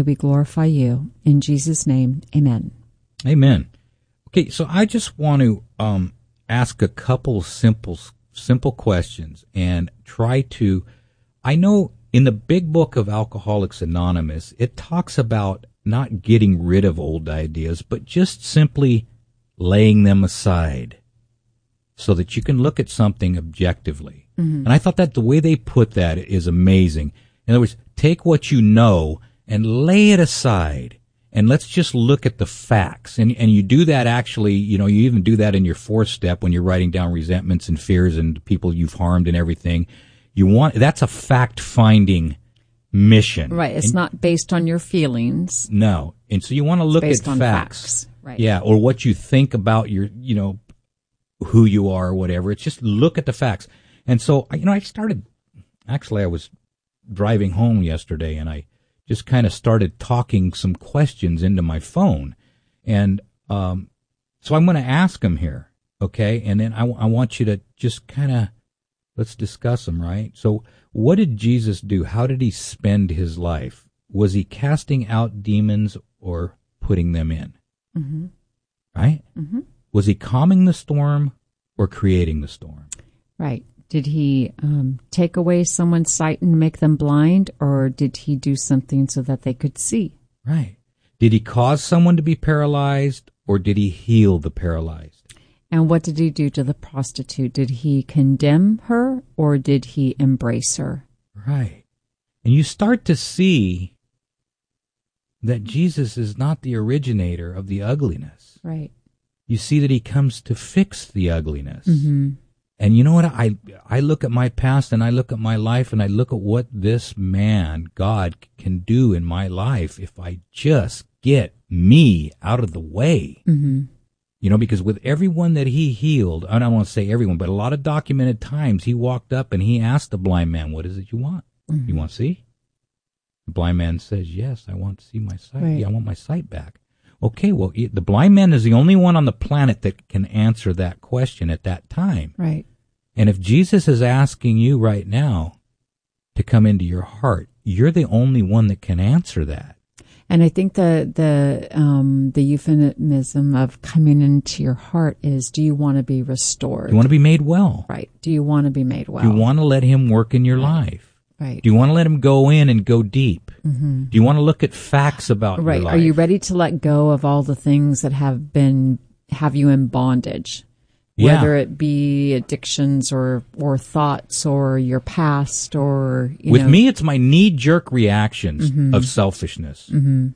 we glorify you. In Jesus' name, amen. Amen. Okay, so I just want to ask a couple simple questions and try to, I know in the big book of Alcoholics Anonymous, it talks about not getting rid of old ideas, but just simply laying them aside so that you can look at something objectively. Mm-hmm. And I thought that the way they put that is amazing. In other words, take what you know and lay it aside, and let's just look at the facts. And you do that actually, you even do that in your fourth step when you're writing down resentments and fears and people you've harmed and everything. That's a fact-finding mission. Right. It's not based on your feelings. No. And so you want to look at facts. Right. Yeah. Or what you think about your, who you are or whatever. It's just look at the facts. And so, I was driving home yesterday and I just kind of started talking some questions into my phone. And so I'm going to ask them here, okay? And then I want you to just kind of, let's discuss them, right? So what did Jesus do? How did he spend his life? Was he casting out demons or putting them in? Mm-hmm. Right? Mm-hmm. Was he calming the storm or creating the storm? Right. Did he take away someone's sight and make them blind, or did he do something so that they could see? Right. Did he cause someone to be paralyzed, or did he heal the paralyzed? And what did he do to the prostitute? Did he condemn her, or did he embrace her? Right. And you start to see that Jesus is not the originator of the ugliness. Right. You see that he comes to fix the ugliness. Mm-hmm. And you know what? I look at my past and I look at my life and I look at what this man, God, can do in my life if I just get me out of the way. Mm-hmm. Because with everyone that he healed, I don't want to say everyone, but a lot of documented times he walked up and he asked the blind man, what is it you want? Mm-hmm. You want to see? The blind man says, yes, I want to see my sight. Right. Yeah, I want my sight back. Okay, well, the blind man is the only one on the planet that can answer that question at that time. Right. And if Jesus is asking you right now to come into your heart, you're the only one that can answer that. And I think the euphemism of coming into your heart is, do you want to be restored? You want to be made well. Right. Do you want to be made well? Do you want to let him work in your life? Right. Do you want to let him go in and go deep? Mm-hmm. Do you want to look at facts about your life? Are you ready to let go of all the things that have you in bondage? Yeah. Whether it be addictions or thoughts or your past or, With me, it's my knee-jerk reactions mm-hmm. of selfishness.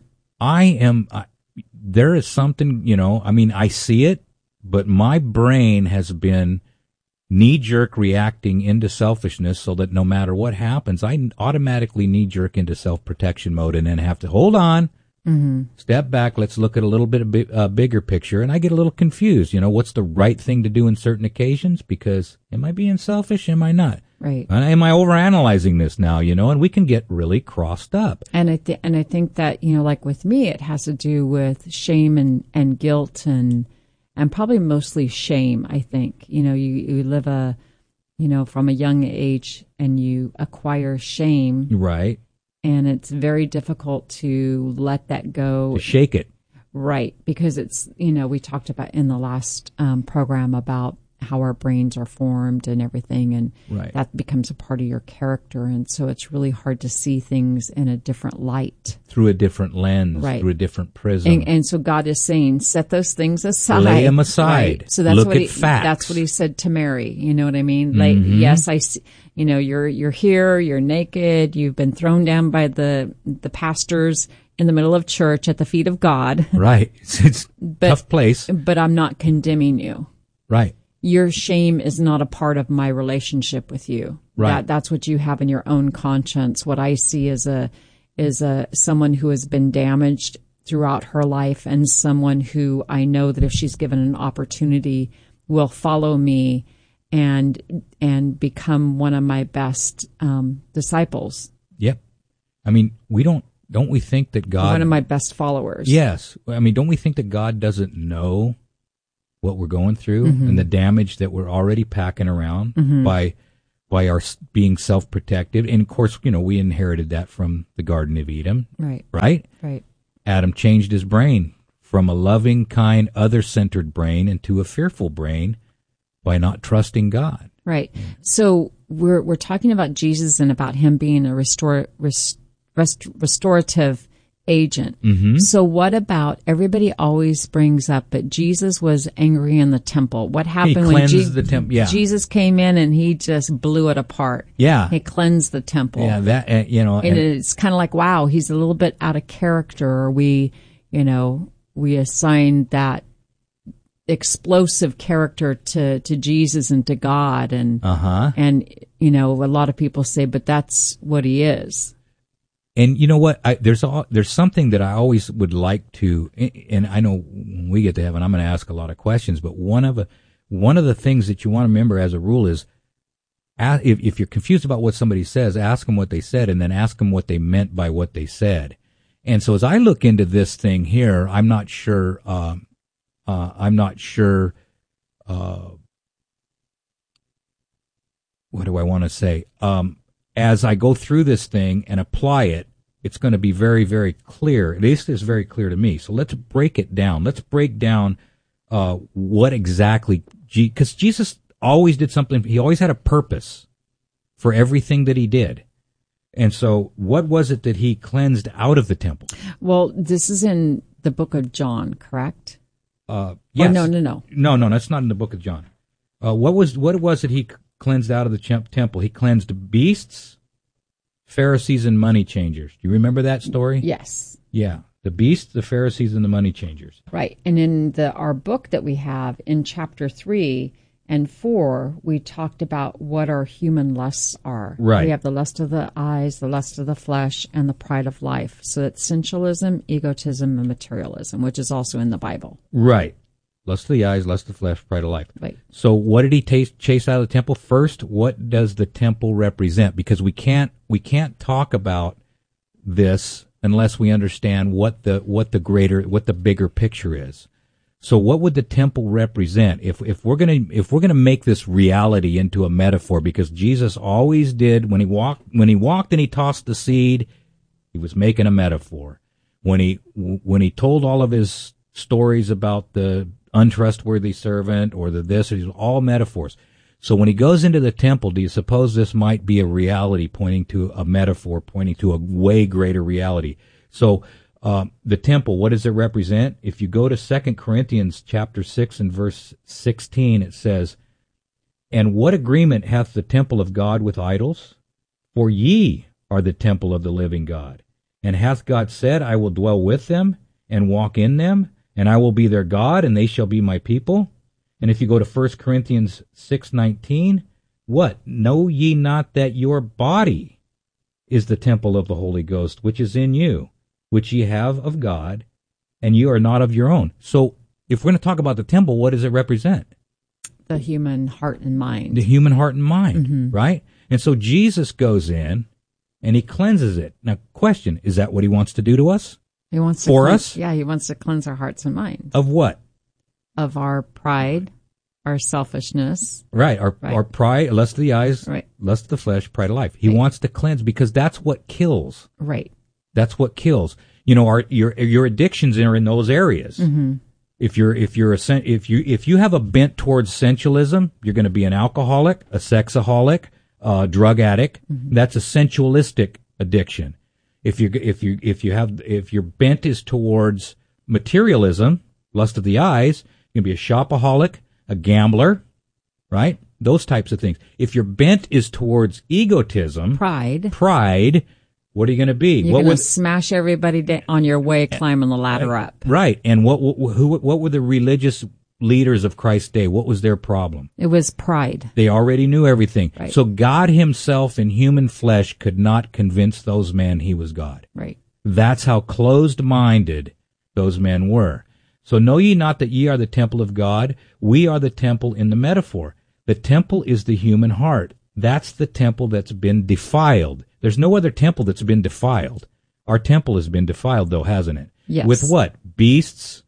Mm-hmm. There is something, I see it, but my brain has been knee-jerk reacting into selfishness so that no matter what happens, I automatically knee-jerk into self-protection mode and then have to hold on, mm-hmm. step back, let's look at a little bit of bigger picture, and I get a little confused. What's the right thing to do in certain occasions? Because am I being selfish? Am I not? Right. Am I overanalyzing this now, and we can get really crossed up. And I think that, like with me, it has to do with shame and guilt and probably mostly shame, I think. You live from a young age and you acquire shame. Right. And it's very difficult to let that go. To shake it. Right. Because it's, we talked about in the last program about how our brains are formed and everything. And right. that becomes a part of your character. And so it's really hard to see things in a different light. Through a different lens. Right. Through a different prism. And so God is saying, set those things aside. Lay them aside. Right. So that's Look what at facts. That's what he said to Mary. You know what I mean? Mm-hmm. Yes, I see, you're here, you're naked, you've been thrown down by the pastors in the middle of church at the feet of God. Right. It's a tough place. But I'm not condemning you. Right. Your shame is not a part of my relationship with you. Right. That's what you have in your own conscience. What I see is someone who has been damaged throughout her life, and someone who I know that if she's given an opportunity will follow me and become one of my best disciples. Yep. Don't we think that God... One of my best followers. Yes. Don't we think that God doesn't know what we're going through mm-hmm. and the damage that we're already packing around mm-hmm. by by our being self-protective. And of course, we inherited that from the Garden of Eden. Right. Right? Right. Adam changed his brain from a loving, kind, other-centered brain into a fearful brain by not trusting God. Right. So we're talking about Jesus and about him being a restorative agent. Mm-hmm. So what about, everybody always brings up, but Jesus was angry in the temple. What happened when the temple? Yeah. Jesus came in and he just blew it apart? Yeah. He cleansed the temple. Yeah, that, and it's kind of like, wow, he's a little bit out of character. Or we assign that explosive character to Jesus and to God. And, and, a lot of people say, but that's what he is. And you know what? There's something that I always would like to, and I know when we get to heaven, I'm going to ask a lot of questions. But one of the things that you want to remember as a rule is, if you're confused about what somebody says, ask them what they said, and then ask them what they meant by what they said. And so, as I look into this thing here, I'm not sure. What do I want to say? As I go through this thing and apply it, it's going to be very, very clear. At least it's very clear to me. So let's break it down. Let's break down what exactly, because Jesus always did something. He always had a purpose for everything that he did. And so what was it that he cleansed out of the temple? Well, this is in the book of John, correct? Yes. No. No, that's not in the book of John. What was it he cleansed out of the temple? He cleansed beasts, Pharisees, and money changers. Do you remember that story? Yes. Yeah. The beasts, the Pharisees, and the money changers. Right. And in our book that we have in chapter 3 and 4, we talked about what our human lusts are. Right. We have the lust of the eyes, the lust of the flesh, and the pride of life. So it's sensualism, egotism, and materialism, which is also in the Bible. Right. Lust of the eyes, lust of the flesh, pride of life. Right. So what did he chase out of the temple? First, what does the temple represent? Because we can't talk about this unless we understand what the bigger picture is. So what would the temple represent? If we're gonna make this reality into a metaphor, because Jesus always did when he walked and he tossed the seed, he was making a metaphor. When he told all of his stories about the untrustworthy servant or these are all metaphors. So when he goes into the temple, do you suppose this might be a reality pointing to a metaphor, pointing to a way greater reality? So the temple, what does it represent? If you go to 2 Corinthians chapter 6 and verse 16, it says, "And what agreement hath the temple of God with idols? For ye are the temple of the living God. And hath God said, I will dwell with them and walk in them, and I will be their God, and they shall be my people." And if you go to 1 Corinthians 6:19, what? "Know ye not that your body is the temple of the Holy Ghost, which is in you, which ye have of God, and you are not of your own." So if we're going to talk about the temple, what does it represent? The human heart and mind. The human heart and mind, right? And so Jesus goes in and he cleanses it. Now, question, is that what he wants to do to us? He wants to for us? Yeah, he wants to cleanse our hearts and minds. Of what? Of our pride, our selfishness. Right, our pride, lust of the eyes, right. Lust of the flesh, pride of life. He wants to cleanse because that's what kills. Right. That's what kills. You know, your addictions are in those areas. Mm-hmm. If you have a bent towards sensualism, you're going to be an alcoholic, a sexaholic, a drug addict. Mm-hmm. That's a sensualistic addiction. If your bent is towards materialism, lust of the eyes, you're going to be a shopaholic, a gambler, right? Those types of things. If your bent is towards egotism, pride, what are you going to be? You're going to smash everybody on your way climbing the ladder up. Right. And what were the religious leaders of Christ's day? What was their problem? It was pride. They already knew everything. Right. So God himself in human flesh could not convince those men he was God. Right. That's how closed-minded those men were. So know ye not that ye are the temple of God? We are the temple in the metaphor. The temple is the human heart. That's the temple that's been defiled. There's no other temple that's been defiled. Our temple has been defiled, though, hasn't it? Yes. With what? Beasts,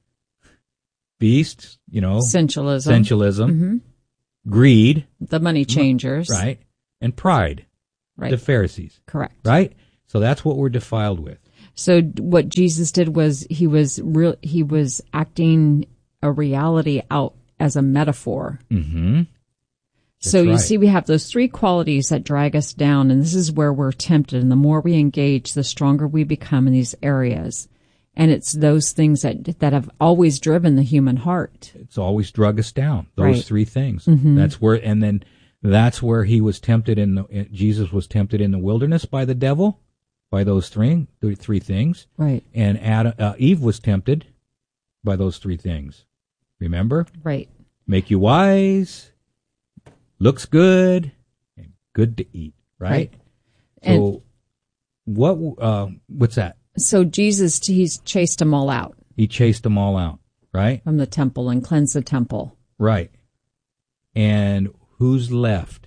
you know. Sensualism. Mm-hmm. Greed. The money changers. Right. and pride, Right. the Pharisees. Correct. Right? So that's what we're defiled with. So what Jesus did was he was acting a reality out as a metaphor. Mm-hmm. So you right. see, we have those three qualities that drag us down, and this is where we're tempted. And the more we engage, the stronger we become in these areas. And it's those things that have always driven the human heart. It's always drug us down. Those Right. three things. Mm-hmm. That's where he was tempted Jesus was tempted in the wilderness by the devil, by those three things. Right. And Eve was tempted by those three things. Remember? Right. Make you wise, looks good, and good to eat. Right. So, what's that? So Jesus, he's chased them all out He chased them all out. Right. from the temple and cleansed the temple. Right. And who's left?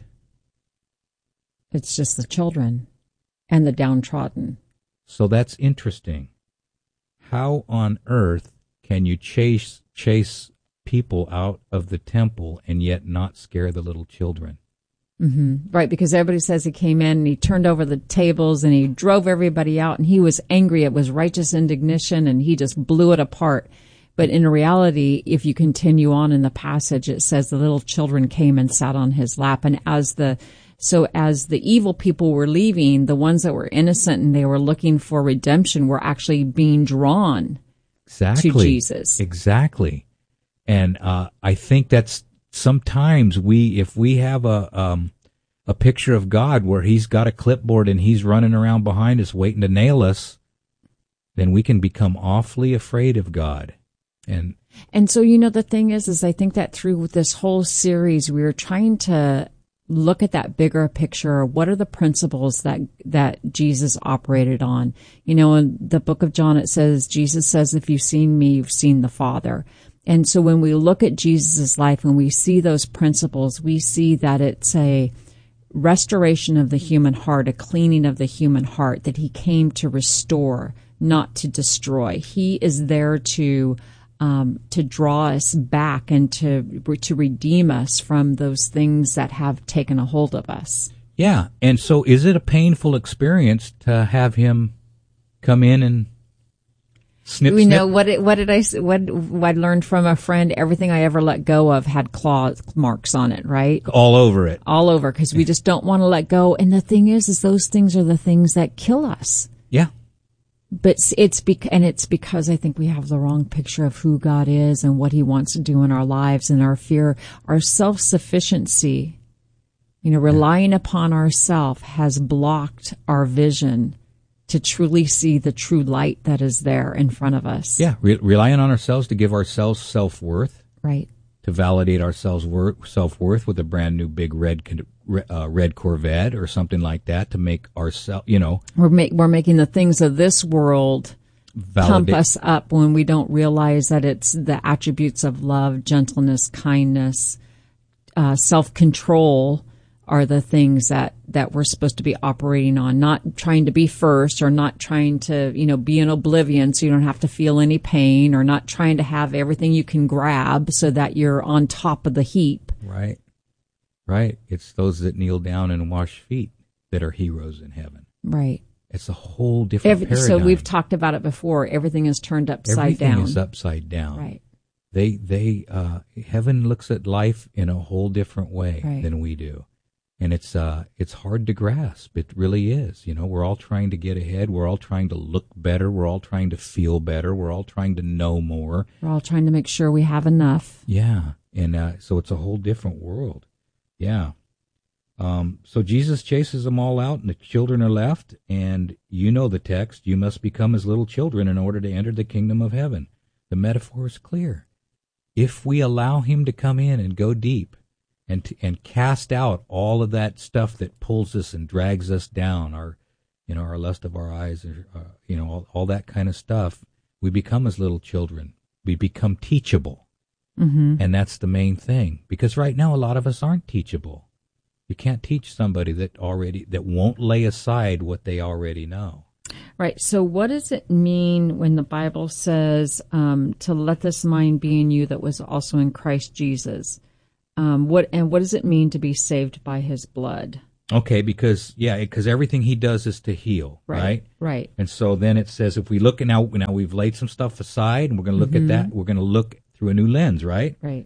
It's just the children and the downtrodden. So that's interesting. How on earth can you chase people out of the temple and yet not scare the little children? Mm-hmm. Right, because everybody says he came in and he turned over the tables and he drove everybody out and he was angry. It was righteous indignation and he just blew it apart. But in reality, if you continue on in the passage, it says the little children came and sat on his lap. And as the evil people were leaving, the ones that were innocent and they were looking for redemption were actually being drawn Exactly. to Jesus. Exactly. And I think that's sometimes if we have a picture of God where he's got a clipboard and he's running around behind us waiting to nail us, then we can become awfully afraid of God. And so, the thing is I think that through this whole series, we were trying to look at that bigger picture. What are the principles that Jesus operated on? In the book of John, it says, Jesus says, if you've seen me, you've seen the Father. And so when we look at Jesus' life and we see those principles, we see that it's a restoration of the human heart, a cleaning of the human heart, that he came to restore, not to destroy. He is there to draw us back and to redeem us from those things that have taken a hold of us. Yeah. And so is it a painful experience to have him come in and snip? What I learned from a friend, everything I ever let go of had claw marks on it, right? All over it. All over, because we just don't want to let go. And the thing is those things are the things that kill us. Yeah. But it's because I think we have the wrong picture of who God is and what he wants to do in our lives, and our fear, our self-sufficiency, relying upon ourself has blocked our vision to truly see the true light that is there in front of us. Yeah. Relying on ourselves to give ourselves self-worth. Right. To validate our self-worth with a brand new big red Corvette or something like that, to make ourselves, We're making the things of this world pump us up when we don't realize that it's the attributes of love, gentleness, kindness, self-control are the things that we're supposed to be operating on, not trying to be first, or not trying to, be in oblivion so you don't have to feel any pain, or not trying to have everything you can grab so that you're on top of the heap. Right. Right. It's those that kneel down and wash feet that are heroes in heaven. Right. It's a whole different paradigm. So we've talked about it before. Everything is turned upside down. Everything is upside down. Right. Heaven looks at life in a whole different way Right. than we do. And it's hard to grasp. It really is. We're all trying to get ahead. We're all trying to look better. We're all trying to feel better. We're all trying to know more. We're all trying to make sure we have enough. Yeah. And so it's a whole different world. Yeah. So Jesus chases them all out, and the children are left. And the text, you must become as little children in order to enter the kingdom of heaven. The metaphor is clear. If we allow him to come in and go deep, and cast out all of that stuff that pulls us and drags us down, our lust of our eyes, all that kind of stuff, we become as little children. We become teachable. Mm-hmm. And that's the main thing. Because right now, a lot of us aren't teachable. You can't teach somebody that won't lay aside what they already know. Right. So what does it mean when the Bible says to let this mind be in you that was also in Christ Jesus? What does it mean to be saved by his blood? Okay, because everything he does is to heal, right? Right. And so then it says if we look at now we've laid some stuff aside and we're going to look at that, we're going to look through a new lens, right? Right.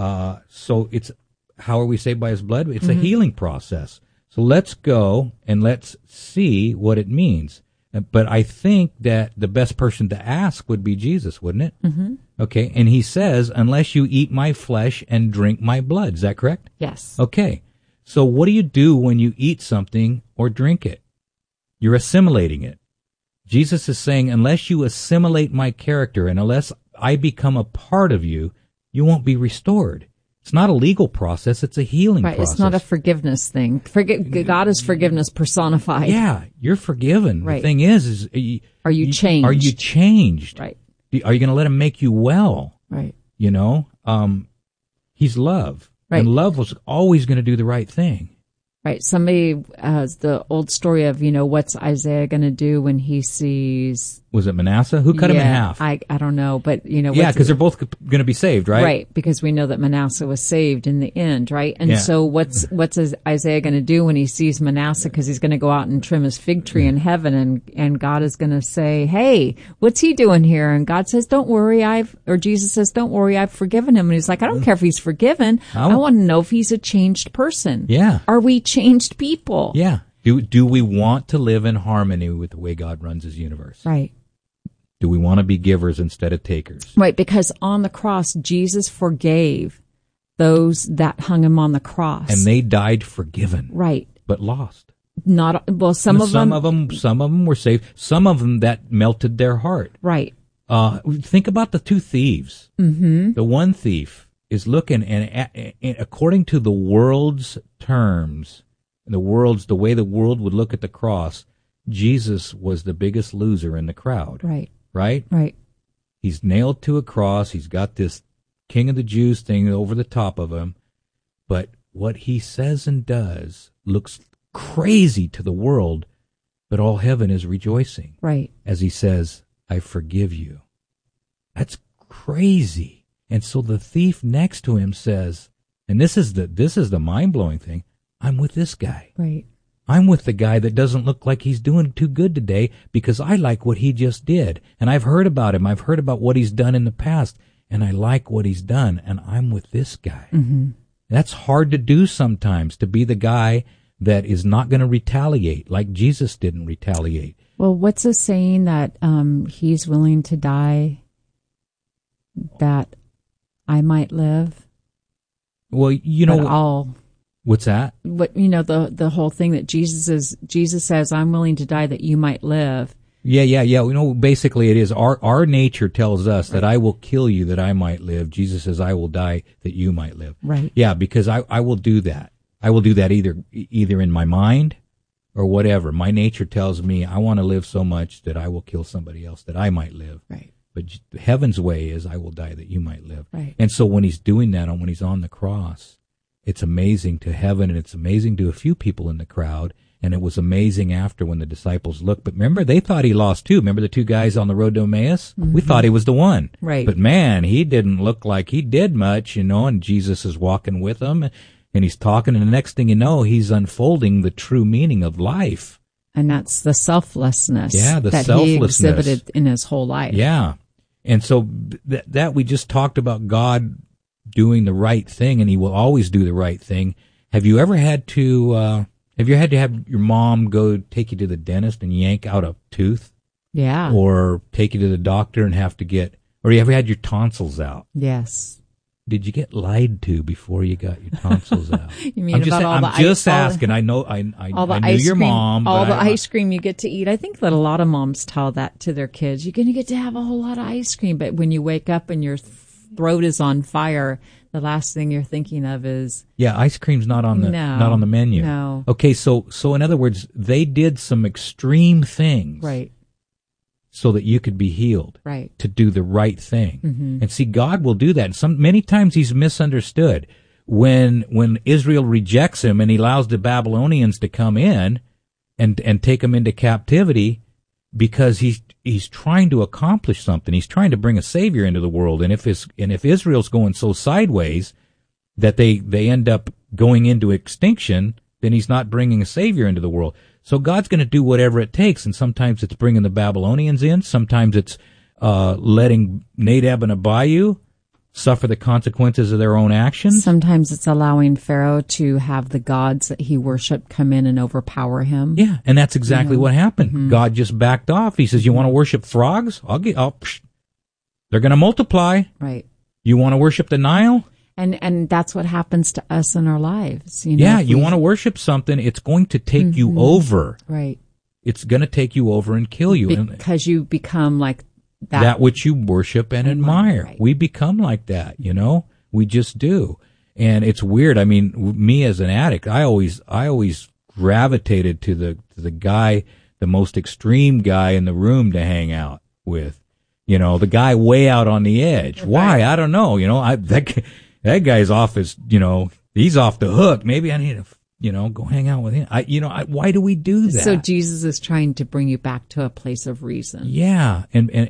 So it's how are we saved by his blood? It's a healing process. So let's go and let's see what it means. But I think that the best person to ask would be Jesus, wouldn't it? Mm-hmm. Okay, and he says, unless you eat my flesh and drink my blood. Is that correct? Yes. Okay. So what do you do when you eat something or drink it? You're assimilating it. Jesus is saying, unless you assimilate my character and unless I become a part of you, you won't be restored. It's not a legal process. It's a healing process. It's not a forgiveness thing. God is forgiveness personified. Yeah, you're forgiven. Right. The thing is are you changed? Are you changed? Right. Are you going to let him make you well? Right. You know, he's love. Right. And love was always going to do the right thing. Right. Somebody has the old story of, what's Isaiah going to do when he sees... Was it Manasseh? Who cut him in half? I don't know, but, Yeah, because they're both going to be saved, right? Right, because we know that Manasseh was saved in the end, right? And so what's Isaiah going to do when he sees Manasseh? Because he's going to go out and trim his fig tree in heaven, and God is going to say, hey, what's he doing here? And God says, don't worry, Jesus says, don't worry, I've forgiven him. And he's like, I don't care if he's forgiven. I want to know if he's a changed person. Yeah. Are we changed people? Yeah. Do we want to live in harmony with the way God runs his universe? Right. Do we want to be givers instead of takers? Right, because on the cross, Jesus forgave those that hung him on the cross. And they died forgiven. Right. But lost. Some of them were saved. Some of them that melted their heart. Right. Think about the two thieves. Mm-hmm. The one thief is looking, and according to the world's terms, the way the world would look at the cross, Jesus was the biggest loser in the crowd. Right. Right? Right. He's nailed to a cross. He's got this King of the Jews thing over the top of him. But what he says and does looks crazy to the world, but all heaven is rejoicing. Right. As he says, I forgive you. That's crazy. And so the thief next to him says, and this is the mind-blowing thing, I'm with this guy. Right. I'm with the guy that doesn't look like he's doing too good today because I like what he just did. And I've heard about him. I've heard about what he's done in the past, and I like what he's done, and I'm with this guy. Mm-hmm. That's hard to do sometimes, to be the guy that is not going to retaliate like Jesus didn't retaliate. Well, what's a saying that he's willing to die that I might live? Well, what's that? What the whole thing that Jesus says, I'm willing to die that you might live. Yeah. Basically it is our nature tells us that I will kill you that I might live. Jesus says, I will die that you might live. Right. Yeah, because I will do that. I will do that either in my mind or whatever. My nature tells me I want to live so much that I will kill somebody else that I might live. Right. But heaven's way is I will die that you might live. Right. And so when he's doing that, when he's on the cross, it's amazing to heaven, and it's amazing to a few people in the crowd, and it was amazing after when the disciples looked. But remember, they thought he lost too. Remember the two guys on the road to Emmaus? Mm-hmm. We thought he was the one. Right. But man, he didn't look like he did much, and Jesus is walking with them, and he's talking, and the next thing you know, he's unfolding the true meaning of life. And that's the selflessness that he exhibited in his whole life. Yeah. And so that we just talked about God doing the right thing, and he will always do the right thing. Have you ever had to have your mom go take you to the dentist and yank out a tooth? Yeah. Or take you to the doctor and have to or you ever had your tonsils out? Yes. Did you get lied to before you got your tonsils out? You mean I'm just asking. I know I knew your mom. All the ice cream you get to eat. I think that a lot of moms tell that to their kids. You're going to get to have a whole lot of ice cream, but when you wake up and your throat is on fire, the last thing you're thinking of is ice cream's not on the menu. No. Okay, so in other words, they did some extreme things, right, so that you could be healed, right, to do the right thing. Mm-hmm. And see, God will do that. And many times he's misunderstood. When Israel rejects him and he allows the Babylonians to come in and take him into captivity, because he's trying to accomplish something. He's trying to bring a savior into the world. And if Israel's going so sideways that they end up going into extinction, then he's not bringing a savior into the world. So God's going to do whatever it takes, and sometimes it's bringing the Babylonians in, sometimes it's letting Nadab and Abihu suffer the consequences of their own actions. Sometimes it's allowing Pharaoh to have the gods that he worshiped come in and overpower him. Yeah, and that's exactly what happened. Mm-hmm. God just backed off. He says, you want to worship frogs? They're going to multiply. Right. You want to worship the Nile? And that's what happens to us in our lives. You know, yeah, you want to worship something, it's going to take you over. Right. It's going to take you over and kill you. Because you become like that which you worship and admire. Right. We become like that, you know? We just do. And it's weird. I mean, me as an addict, I always gravitated to the guy, the most extreme guy in the room to hang out with. You know, the guy way out on the edge. Right. Why? I don't know. You know, that guy's off his, you know, he's off the hook. Maybe I need to, you know, go hang out with him. Why do we do that? So Jesus is trying to bring you back to a place of reason. Yeah.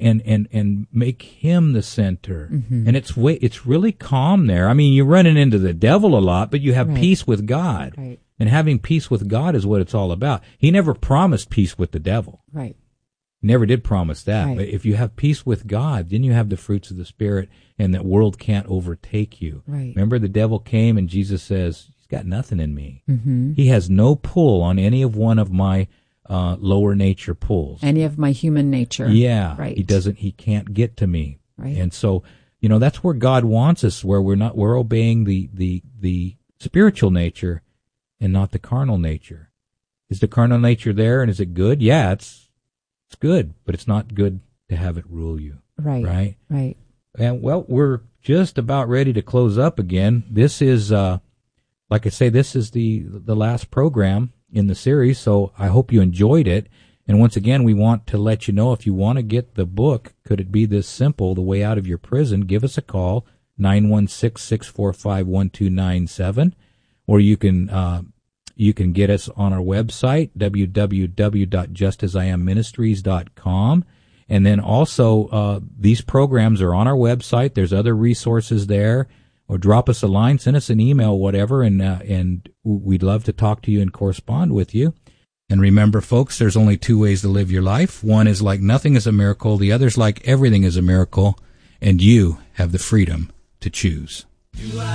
And make him the center. Mm-hmm. And it's really calm there. I mean, you're running into the devil a lot, but you have peace with God. Right. And having peace with God is what it's all about. He never promised peace with the devil. Right. Never did promise that. Right. But if you have peace with God, then you have the fruits of the Spirit, and that world can't overtake you. Right. Remember, the devil came, and Jesus says, he's got nothing in me. Mm-hmm. He has no pull on any of one of my lower nature pulls. Any of my human nature. Yeah. Right. He can't get to me. Right. And so, you know, that's where God wants us, where we're obeying the spiritual nature and not the carnal nature. Is the carnal nature there, and is it good? Yeah, it's good, but it's not good to have it rule you. Right. Right? Right. And, well, we're just about ready to close up again. This is, like I say, this is the last program in the series, so I hope you enjoyed it. And once again, we want to let you know, if you want to get the book, Could It Be This Simple, The Way Out of Your Prison, give us a call, 916-645-1297, or you can get us on our website, www.justasiamministries.com. And then also, these programs are on our website. There's other resources there. Or drop us a line, send us an email, whatever, and we'd love to talk to you and correspond with you. And remember, folks, there's only two ways to live your life. One is like nothing is a miracle. The other's like everything is a miracle. And you have the freedom to choose.